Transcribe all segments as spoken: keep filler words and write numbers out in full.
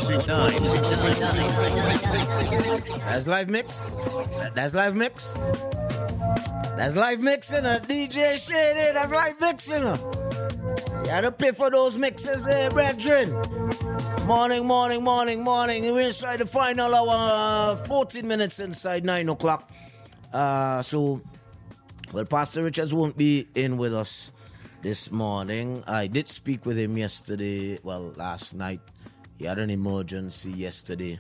That's live mix. That's live mix. That's live mixing. Uh, D J Shady, that's live mixing. Uh. You gotta pay for those mixes there, brethren. Morning, morning, morning, morning. We're inside the final hour, fourteen minutes inside nine o'clock. Uh, so, well, Pastor Richards won't be in with us this morning. I did speak with him yesterday, well, last night. He had an emergency yesterday.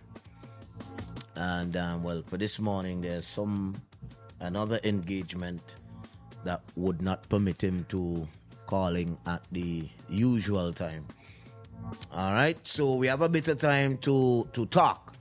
And, um, well, for this morning, there's some, another engagement that would not permit him to calling at the usual time. All right, so we have a bit of time to, to talk.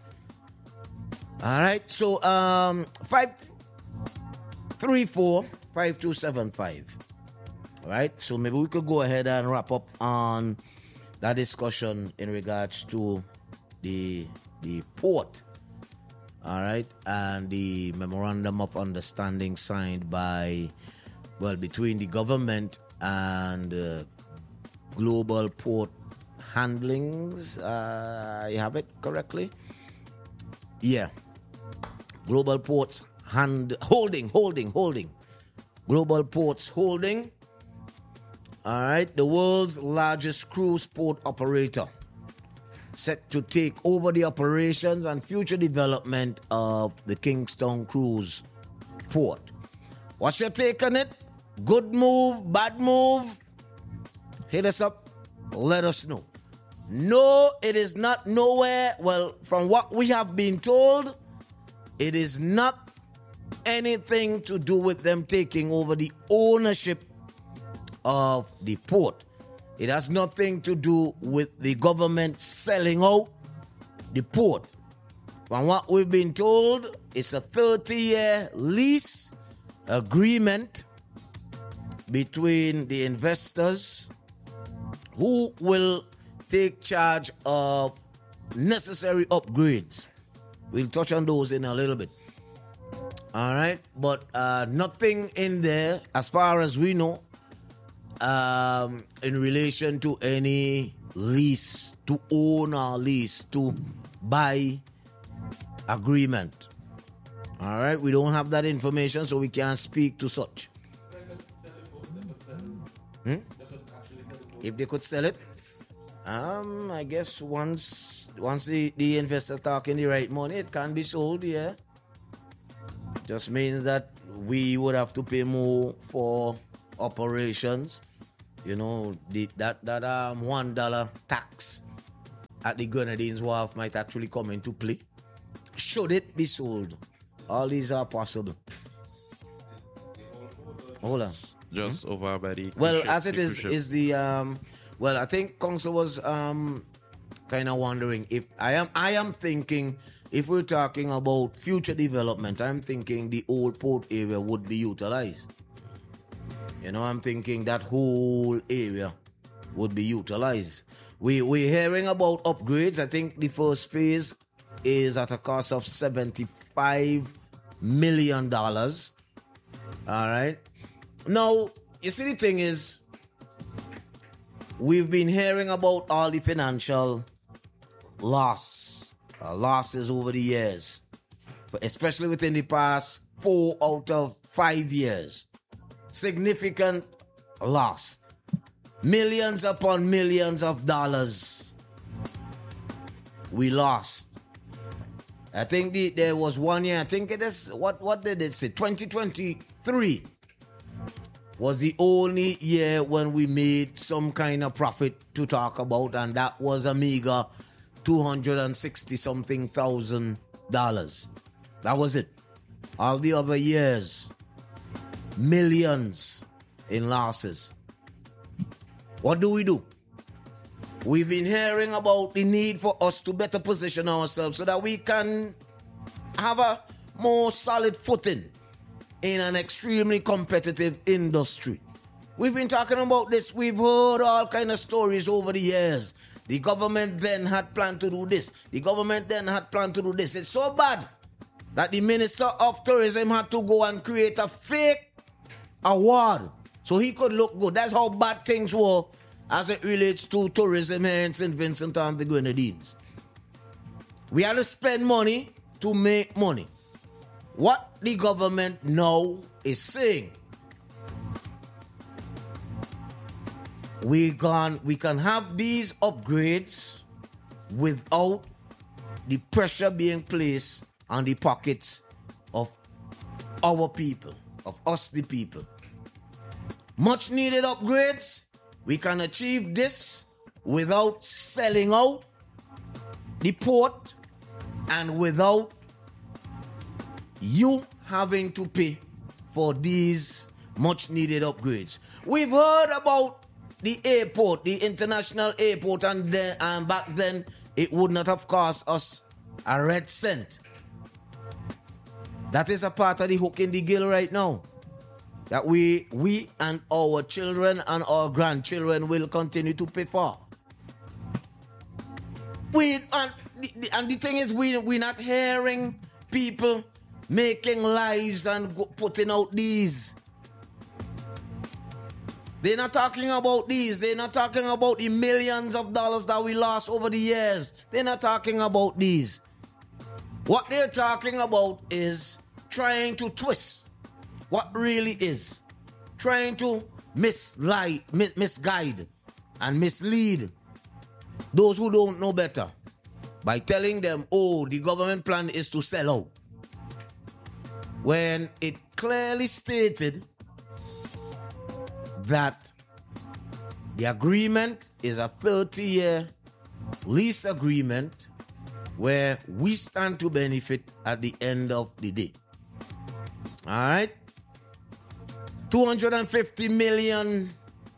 All right, so um, five three four five two seven five. All right, so maybe we could go ahead and wrap up on that discussion in regards to the the port. All right, and the memorandum of understanding signed by, well, between the government and uh, Global Port Handlings. Uh, I have it correctly? Yeah. Global Ports hand holding, holding, holding. Global Ports Holding. All right, the world's largest cruise port operator, set to take over the operations and future development of the Kingston Cruise Port. What's your take on it? Good move, bad move? Hit us up, let us know. No, it is not nowhere. Well, from what we have been told, it is not anything to do with them taking over the ownership of the port. It has nothing to do with the government selling out the port. From what we've been told, it's a thirty-year lease agreement between the investors who will take charge of necessary upgrades. We'll touch on those in a little bit. All right, but uh, nothing in there, as far as we know, um, in relation to any lease, to own or lease, to buy agreement. All right, we don't have that information, so we can't speak to such. Hmm? If they could sell it, um, I guess once once the, the investor talking the right money, it can be sold, yeah. Just means that we would have to pay more for operations. You know, the, that that um one dollar tax at the Grenadines Wharf might actually come into play. Should it be sold? All these are possible. Hold on. Just hmm? over by the well, ship, as it the is, ship. is the um. Well, I think Council was um kind of wondering if I am I am thinking if we're talking about future development, I'm thinking the old port area would be utilized. You know, I'm thinking that whole area would be utilized. We we're hearing about upgrades. I think the first phase is at a cost of seventy-five million dollars. All right. Now, you see, the thing is, we've been hearing about all the financial loss, uh, losses over the years, but especially within the past four out of five years. Significant loss. Millions upon millions of dollars we lost. I think the, there was one year, I think it is, what, what did it say? twenty twenty-three was the only year when we made some kind of profit to talk about, and that was a meager two hundred sixty something thousand dollars. That was it. All the other years, millions in losses. What do we do? We've been hearing about the need for us to better position ourselves so that we can have a more solid footing in an extremely competitive industry. We've been talking about this. We've heard all kind of stories over the years. The government then had planned to do this. The government then had planned to do this. It's so bad that the Minister of Tourism had to go and create a fake award so he could look good. That's how bad things were as it relates to tourism here in Saint Vincent and the Grenadines. We had to spend money to make money. What the government now is saying, we can, we can have these upgrades without the pressure being placed on the pockets of our people, of us the people. Much needed upgrades. We can achieve this without selling out the port and without you having to pay for these much needed upgrades. We've heard about the airport, the international airport, and, then, and back then it would not have cost us a red cent. That is a part of the hook in the gill right now, that we we and our children and our grandchildren will continue to pay for. We and the, and the thing is, we we're not hearing people making lives and go, putting out these. They're not talking about these. They're not talking about the millions of dollars that we lost over the years. They're not talking about these. What they're talking about is trying to twist what really is. Trying to mislead, mis- misguide and mislead those who don't know better by telling them, oh, the government plan is to sell out. When it clearly stated that the agreement is a thirty-year lease agreement where we stand to benefit at the end of the day. All right? two hundred fifty million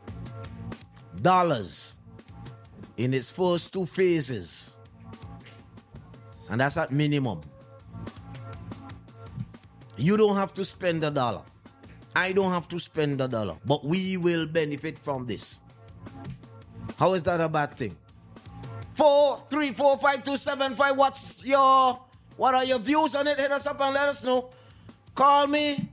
dollars in its first two phases. And that's at minimum. You don't have to spend a dollar. I don't have to spend a dollar. But we will benefit from this. How is that a bad thing? Four, three, four, five, two, seven, five. What's your, what are your views on it? Hit us up and let us know. Call me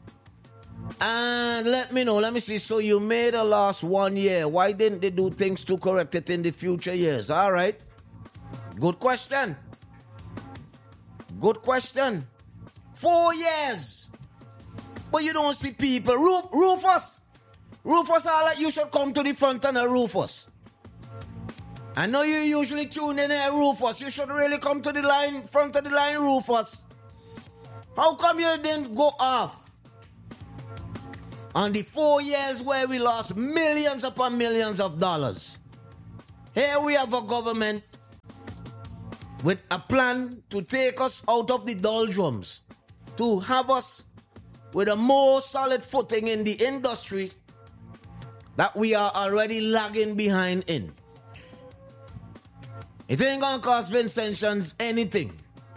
and let me know. Let me see. So you made a loss one year. Why didn't they do things to correct it in the future years? All right. Good question. Good question. Four years. But you don't see people. Ruf, Rufus. Rufus, all like you should come to the front and uh, Rufus. I know you usually tune in here, Rufus. You should really come to the line, front of the line, Rufus. How come you didn't go off on the four years where we lost millions upon millions of dollars? Here we have a government with a plan to take us out of the doldrums, to have us with a more solid footing in the industry that we are already lagging behind in. It ain't gonna cost Vincentians anything.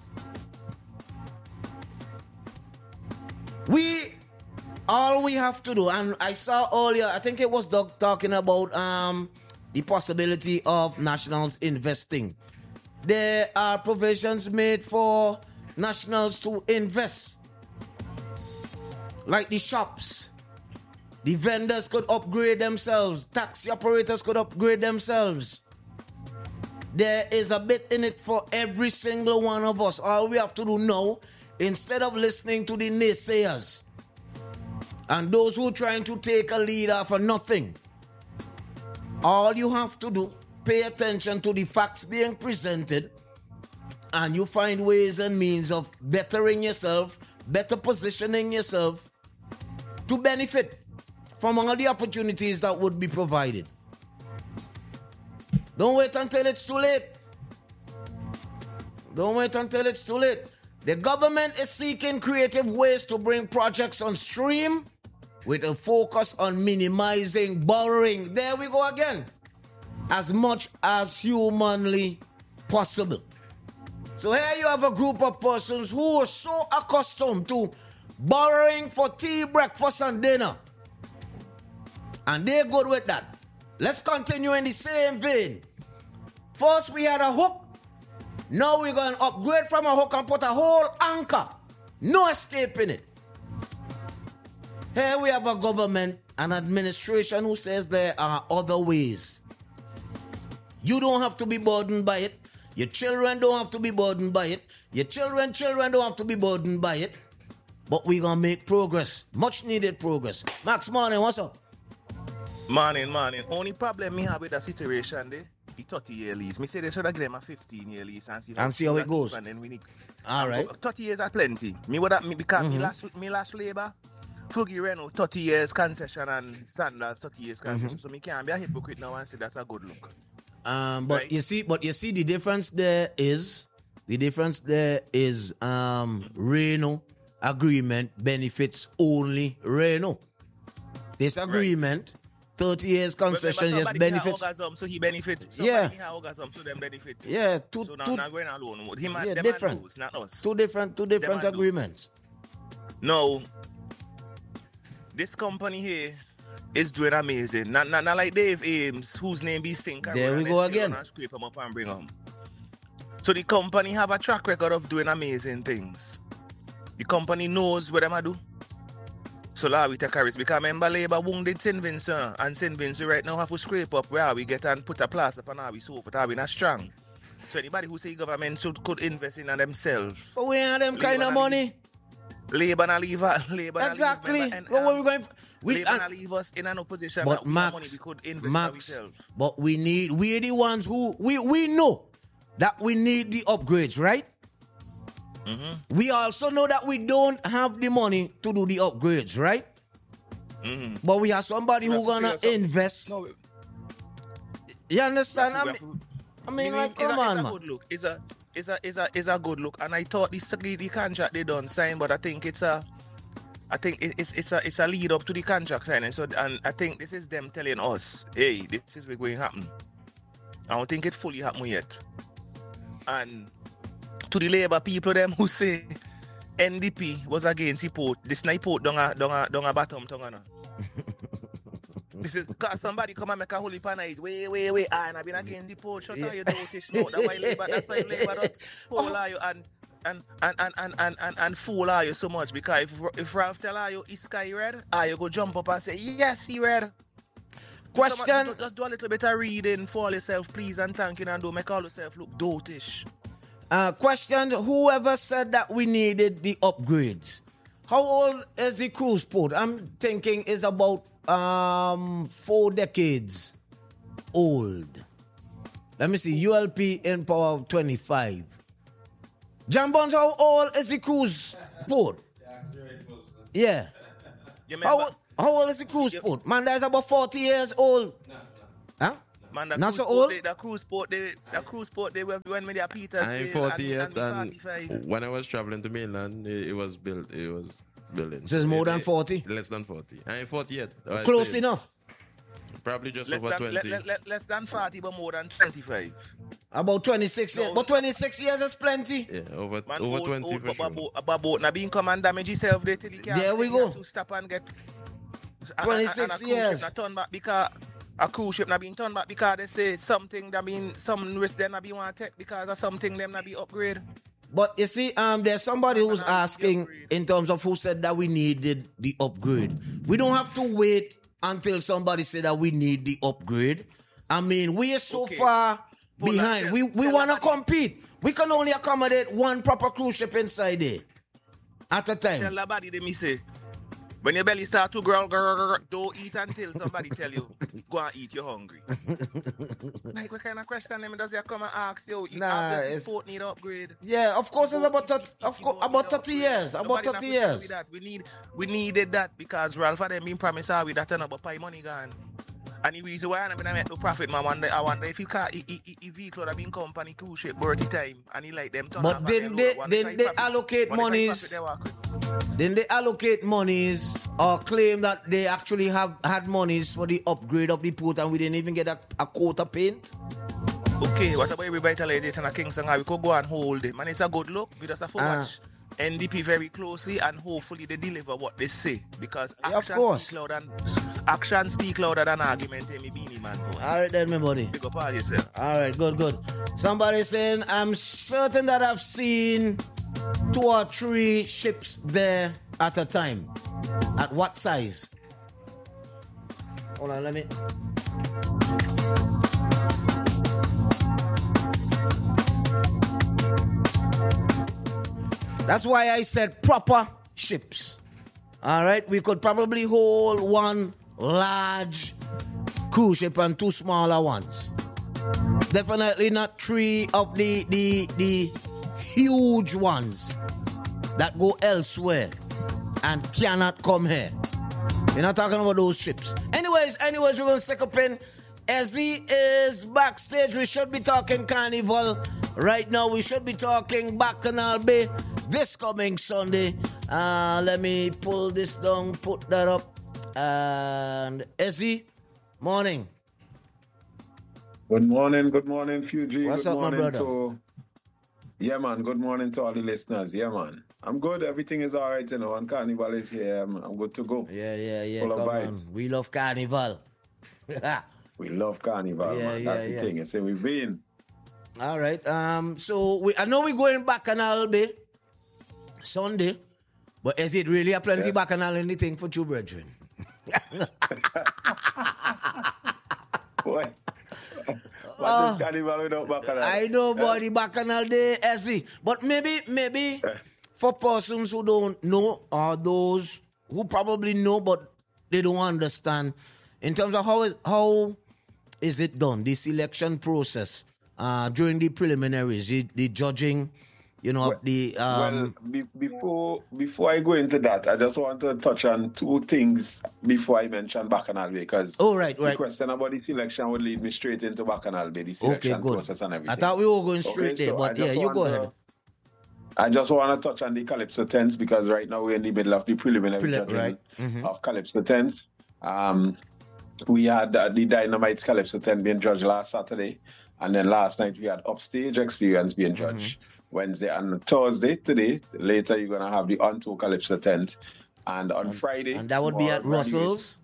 We, all we have to do, and I saw earlier, I think it was Doug talking about um, the possibility of nationals investing. There are provisions made for nationals to invest. Like the shops. The vendors could upgrade themselves. Taxi operators could upgrade themselves. There is a bit in it for every single one of us. All we have to do now, instead of listening to the naysayers and those who are trying to take a lead off of nothing, all you have to do, pay attention to the facts being presented, and you find ways and means of bettering yourself, better positioning yourself to benefit from all the opportunities that would be provided. Don't wait until it's too late. Don't wait until it's too late. The government is seeking creative ways to bring projects on stream with a focus on minimizing borrowing. There we go again. As much as humanly possible. So here you have a group of persons who are so accustomed to borrowing for tea, breakfast, and dinner. And they're good with that. Let's continue in the same vein. First, we had a hook. Now we're going to upgrade from a hook and put a whole anchor. No escaping it. Here we have a government, an administration who says there are other ways. You don't have to be burdened by it. Your children don't have to be burdened by it. Your children, children don't have to be burdened by it. But we're going to make progress. Much needed progress. Max, morning, what's up? Morning, morning. Only problem me have with the situation there, the thirty-year lease. Me say they should have given them a fifteen-year lease and see, and see how it goes. And then we need... All right. thirty years are plenty. Me would have, me, because mm-hmm. me last, me last labor, Fugi Renault, thirty years concession and Sandals, thirty years concession. Mm-hmm. So me can't be a hypocrite now and say that's a good look. Um, but right? you see, but you see the difference there is, the difference there is um, Renault agreement benefits only Renault. This agreement... Right. thirty years concession just benefits. Orgasm, so he benefit. Yeah. Orgasm, so them benefit. Yeah. Two, so now two, not going alone. Him and yeah, them different. Lose, not us. Two different, two different them agreements. No. This company here is doing amazing. Not, not, not like Dave Ames, whose name be Stinker. There we go again. And scrape him up and bring him. So the company have a track record of doing amazing things. The company knows what them I do. So la we take a risk because remember Labour wounded Saint Vincent and Saint Vincent right now have to scrape up where we get and put a plaster upon how we so but how we not strong. So anybody who say government should could invest in themselves. But we have them kind of money. Labour and leave Labour exactly. And leave, but where we going? We Labour and leave us in an opposition but that Max, money we could invest Max, ourselves. But we need we're the ones who we we know that we need the upgrades, right? Mm-hmm. We also know that we don't have the money to do the upgrades, right? Mm-hmm. But we have somebody who's gonna invest. No, you understand? I mean, to, I mean, like, come a, on, it's a man. Good look. It's a, it's a, it's a, it's a good look. And I thought this the contract they done sign, but I think it's a, I think it's it's a, it's a lead up to the contract signing. So, and I think this is them telling us, hey, this is what's going to happen. I don't think it fully happened yet. And to the Labour people, them who say N D P was against the port. This night port down a down a down a bottom tongue. This is cause somebody come and make a holy pan is way way way and I've been against the port. Shut up, you don't this no. That's why Labour. That's why Labour does fool are you and and and and and and and, and fool are you so much because if if Ralph tell you is sky red, are you go jump up and say yes he red. Question. Just, just do a little bit of reading for yourself, please, and thanking and do make all yourself look dotish. Uh, question, whoever said that we needed the upgrades, how old is the cruise port? I'm thinking it's about um, four decades old. Let me see, U L P in power twenty-five. John Bonds, how old is the cruise port? Yeah. How, how old is the cruise port? Man, that's about forty years old. Huh? Man, the not cruise so port, old. They, the cruise port, they, the cruise port, they were when me Peter. I'm forty yet, and, and when I was traveling to mainland, it, it was built. It was building. So it's more it, than forty. Less than forty. I'm forty yet. Close enough. Probably just less over than, twenty. Le, le, less than forty, but more than twenty-five. About twenty-six no, years. But twenty-six years is plenty. Yeah, over man, over old, twenty old, for sure. About boat now being come and damage yourself there till you can't. There we go. To stop and get twenty-six and, and, and years. Not turn back because a cruise ship not being turned back because they say something that mean some risk them not be want to take because of something them not be upgrade. But you see, um, there's somebody who's asking in terms of who said that we needed the upgrade. We don't have to wait until somebody said that we need the upgrade. I mean, we are so okay. far but behind. Tell, we we want to compete. We can only accommodate one proper cruise ship inside there at a time. Tell the body they me say. When your belly start to growl, growl, growl, don't eat until somebody tell you, go and eat, you're hungry. Like, what kind of question them does you come and ask you? You nah, have this port need upgrade. Yeah, of course it's about thirty, of course, about thirty years. About thirty years. That. We need we needed that because Ralph and them been promised how we that turn up but pay money gone. And the reason why I don't make no profit, man, I wonder, I wonder if you can't, if vehicle have been company cruise ship worthy time and he like them turn but then they, then they allocate monies, then they allocate monies or claim that they actually have had monies for the upgrade of the port and we didn't even get a, a coat of paint. Okay, what about revitalization of Kingston? We could go and hold it. Man, it's a good look. We just have to uh, watch N D P very closely and hopefully they deliver what they say because yeah, action, speak louder than, action speak louder than argument. Me beanie man. Boy. All right then, my buddy. Pick up all yourself. All right, good, good. Somebody saying, I'm certain that I've seen two or three ships there at a time. At what size? Hold on, let me... That's why I said proper ships. All right, we could probably hold one large cruise ship and two smaller ones. Definitely not three of the the the huge ones that go elsewhere and cannot come here. We're not talking about those ships. Anyways, anyways, we're gonna stick up in. Ezzy is backstage. We should be talking Carnival right now. We should be talking Bacchanal Bay this coming Sunday. Uh, let me pull this down, put that up. And Ezzy, morning. Good morning, good morning, Fuji. What's good up, morning my brother? To... Yeah, man, good morning to all the listeners. Yeah, man. I'm good. Everything is all right, you know, and Carnival is here. I'm, I'm good to go. Yeah, yeah, yeah. Full Come of on. vibes. We love Carnival. We love Carnival, Yeah, man. yeah, That's the yeah. thing. You say we've been. All right. Um. So we, I know we're going Bacchanal Bay Sunday, but is it really a plenty Yes. Bacchanal anything for you, brethren? Boy. What Oh, is Carnival without Bacchanal? I know about the Bacchanal Day, Ezzy, but maybe, maybe for persons who don't know or those who probably know but they don't understand, in terms of how is how is it done, the selection process uh, during the preliminaries, the, the judging, you know, Well- the um, well, be, before before I go into that, I just want to touch on two things before I mention Bacchanal Bay, because oh right, the right, question about the selection would lead me straight into Bacchanal Bay, the okay, selection good. process and everything. I thought we were going straight Okay, there, so I but just yeah, you want go to- ahead. I just want to touch on the Calypso tents because right now we're in the middle of the preliminary Prelim- judging right. Mhm. of Calypso tents. Um, we had uh, the Dynamite Calypso tent being judged last Saturday, and then last night we had Upstage Experience being judged. Mm-hmm. Wednesday and Thursday, today, later you're going to have the On Tour Calypso tent. And on Friday... And that would be at tomorrow, graduates- Russell's.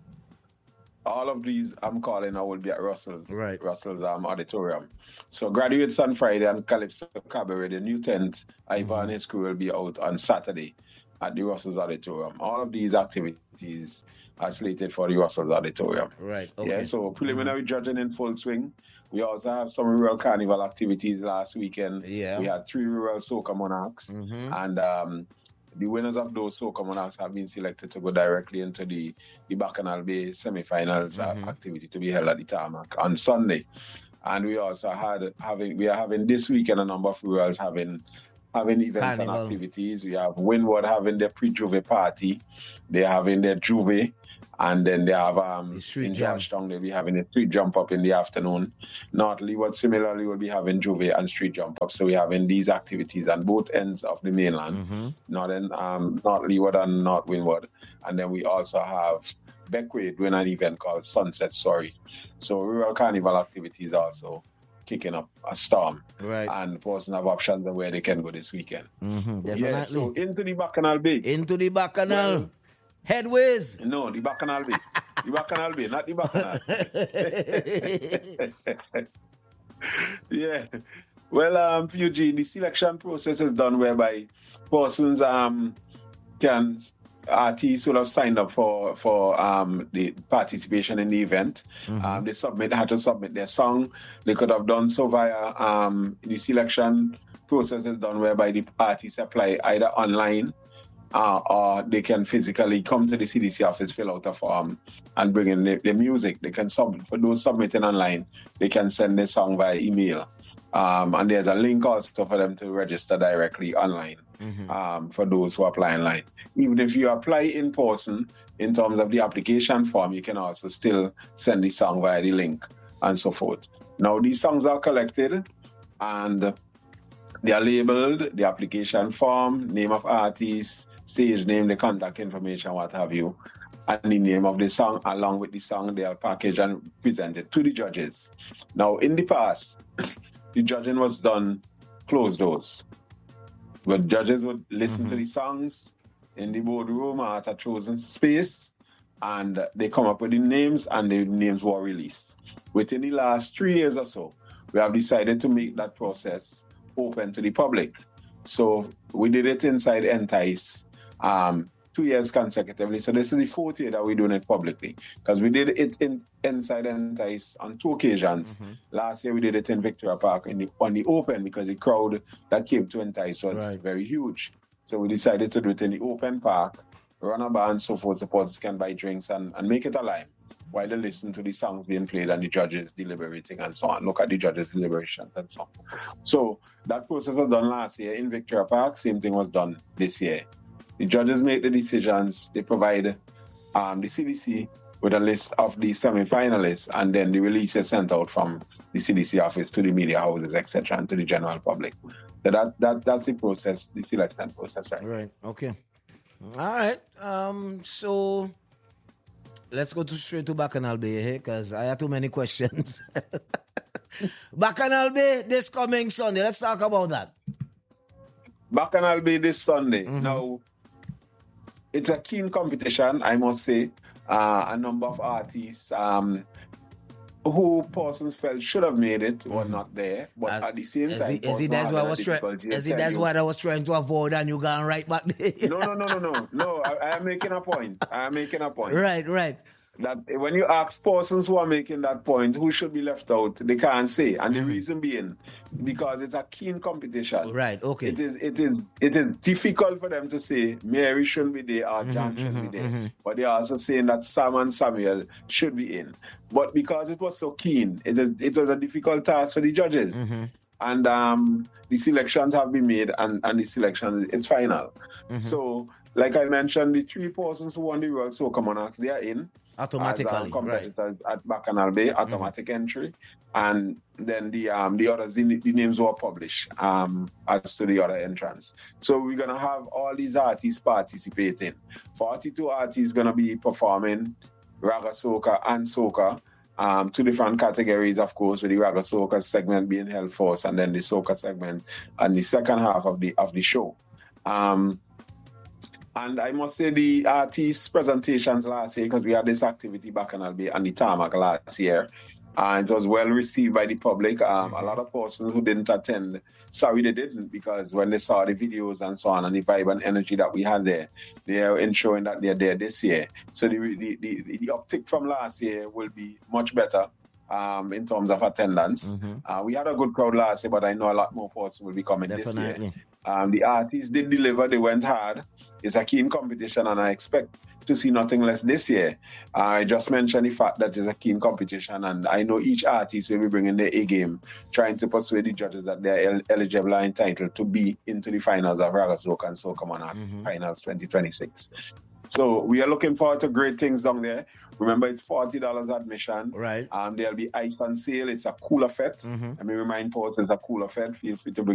All of these I'm calling I will be at Russell's, Right. Russell's um, auditorium. So graduates on Friday and Calypso Cabaret, the new tent, Ivan and his crew will be out on Saturday at the Russell's auditorium. All of these activities are slated for the Russell's auditorium. Right. Okay. Yeah, so preliminary judging in full swing. We also have some rural carnival activities last weekend. Yeah. We had three rural soca monarchs, Mhm. and um, the winners of those soca monarchs have been selected to go directly into the, the Bacchanal Bay semi-finals uh, Mhm. activity to be held at the tarmac on Sunday. And we also had having we are having this weekend a number of rurals having having events Carnival. and activities. We have Windward having their pre-Juve party. They're having their Juve. And then they have um, The street in jump. Georgetown, they'll be having a street jump up in the afternoon. North Leeward similarly will be having Juve and street jump up. So we're having these activities on both ends of the mainland, Mhm. Northern, um, North Leeward and North Windward. And then we also have Beckwith doing an event called Sunset Story. So rural carnival activities also kicking up a storm. Right. And person have options of where they can go this weekend. Mhm. Yeah, Definitely. so into the Bacchanal Bay. Into the Bacchanal. Well, Headways. No, the Bacchanal Bay. The Bacchanal Bay, not the Bacchanal. Yeah. Well, um, Eugene, the selection process is done whereby persons um can artists will have signed up for for um the participation in the event. Mm-hmm. Um, they submit had to submit their song. They could have done so via um the selection process is done whereby the artists apply either online uh, or they can physically come to the C D C office, fill out a form, and bring in the, the music. They can sub for those submitting online. They can send their song via email. Um, and there's a link also for them to register directly online Mhm. um, for those who apply online. Even if you apply in person, in terms of the application form, you can also still send the song via the link and so forth. Now, these songs are collected and they are labeled, the application form, name of artist, stage name, the contact information, what have you, and the name of the song. Along with the song, they are packaged and presented to the judges. Now, in the past, the judging was done closed doors. But judges would listen Mm-hmm. to the songs in the boardroom or at a chosen space, and they come up with the names, and the names were released. Within the last three years or so, we have decided to make that process open to the public. So we did it inside Entice um, two years consecutively. So this is the fourth year that we're doing it publicly, because we did it in inside Entice on two occasions. Mm-hmm. Last year we did it in Victoria Park in the, on the open, because the crowd that came to Entice was Right. very huge. So we decided to do it in the open park, run a bar and so forth. Supporters can buy drinks and, and make it alive while they listen to the songs being played and the judges deliberating and so on. Look at the judges' deliberations and so on. So that process was done last year in Victoria Park. Same thing was done this year. The judges make the decisions. They provide um, the C D C with a list of the semi-finalists, and then the release is sent out from the C D C office to the media houses, et cetera, and to the general public. So that, that that's the process, the selection process, right? Right. Okay. All right. Um. So let's go to straight to Bacchanal Bay here, because I have too many questions. Bacchanal Bay this coming Sunday. Let's talk about that. Bacchanal Bay this Sunday. Mm-hmm. Now, it's a keen competition, I must say. Uh, a number of artists um, who persons felt should have made it were not there, but uh, at the same is time, he, is he that's what I was trying. Is he that's what I was trying to avoid, and you gone right back there? no, no, no, no, no, no. I, I am making a point. I am making a point. Right, right. That when you ask persons who are making that point who should be left out, they can't say, and the mm-hmm. reason being because it's a keen competition. Right. Okay. It is. It is. It is difficult for them to say Mary shouldn't be there or John mm-hmm, shouldn't mm-hmm, be there, mm-hmm. but they're also saying that Sam and Samuel should be in. But because it was so keen, it is. It was a difficult task for the judges, mm-hmm. and um, the selections have been made, and and the selection it's final. Mm-hmm. So, like I mentioned, the three persons who won the World Soca Monarchs, they are in. Automatically, as, um, competitors right. at Bacchanal Bay, automatic mm-hmm. entry, and then the um the others, the, the names were published um as to the other entrants. So we're gonna have all these artists participating. forty-two artists gonna be performing Raga Soca and Soca, um two different categories, of course, with the Raga Soca segment being held first, and then the Soca segment and the second half of the of the show. Um. And I must say the artists' presentations last year, because we had this activity Bacchanal Bay and the Tarmac last year, and it was well received by the public. Um, mm-hmm. A lot of persons who didn't attend, sorry they didn't, because when they saw the videos and so on and the vibe and energy that we had there, they are ensuring that they're there this year. So the the, the, the uptick from last year will be much better. Um, in terms of attendance, mm-hmm. uh, we had a good crowd last year, but I know a lot more persons will be coming Definitely. this year. Um, the artists did deliver; they went hard. It's a keen competition, and I expect to see nothing less this year. Uh, I just mentioned the fact that it's a keen competition, and I know each artist will be bringing their A game, trying to persuade the judges that they are el- eligible and entitled to be into the finals of Raga Soca and Soca Monarchs mm-hmm. Finals twenty twenty-six. So we are looking forward to great things down there. Remember, it's forty dollars admission. Right. Um, there'll be ice on sale. It's a cooler fete. Mm-hmm. Let me remind folks, it's a cooler fete. Feel free to bring